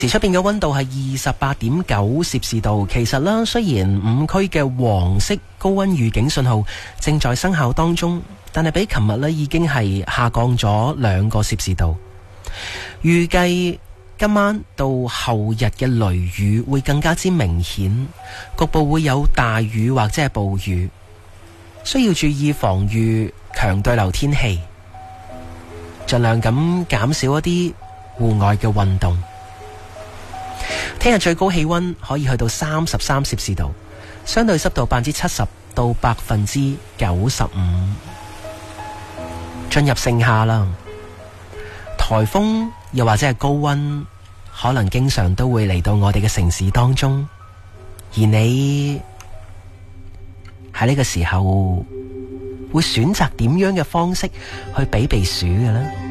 時出邊嘅溫度係28.9攝氏度。其實啦，雖然5區嘅黃色高溫預警信號正在生效當中，但係比琴日呢已經係下降咗2個攝氏度。預計今晚到後日嘅雷雨會更加之明顯，局部會有大雨或者係暴雨，需要注意防禦強對流天氣，盡量咁減少一啲戶外嘅運動。聽日最高氣溫可以去到33攝氏度，相對濕度70%到95%。進入盛夏啦，颱風又或者係高溫，可能經常都會嚟到我哋嘅城市當中。而你喺呢個時候會選擇點樣嘅方式去避暑嘅呢？